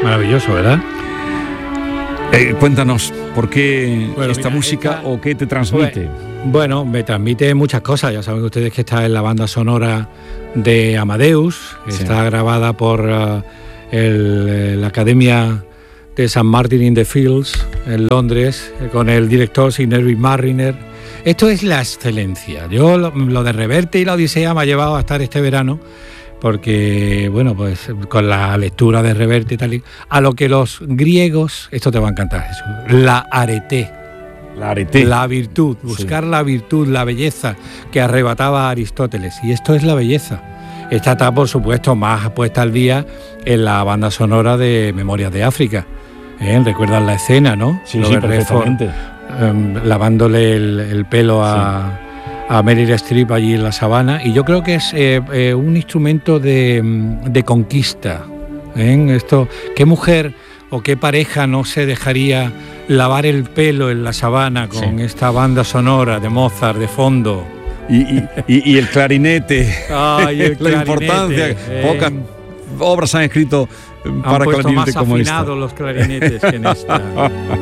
Maravilloso, ¿verdad? Cuéntanos, ¿por qué esta música o qué te transmite? Bueno, me transmite muchas cosas. Ya saben ustedes que está en la banda sonora de Amadeus, está grabada por la Academia de St. Martin in the Fields, en Londres, con el director Signery Marriner. Esto es la excelencia. Yo lo de Reverte y la Odisea me ha llevado a estar este verano, porque, bueno, pues con la lectura de Reverte y tal, a lo que los griegos, esto te va a encantar, Jesús, la arete. La virtud, buscar la virtud, la belleza que arrebataba a Aristóteles. Y esto es la belleza. Esta está, por supuesto, más puesta al día en la banda sonora de Memorias de África. ¿Recuerdan la escena, no? Sí, perfectamente. Lavándole el pelo a Meryl Streep allí en la sabana. Y yo creo que es un instrumento de conquista. Esto, ¿qué mujer o qué pareja no se dejaría lavar el pelo en la sabana con esta banda sonora de Mozart de fondo? Y el clarinete. Ay, el la importancia. Pocas obras han escrito para clarinete clarinete como esta. Han puesto más afinados los clarinetes que en esta.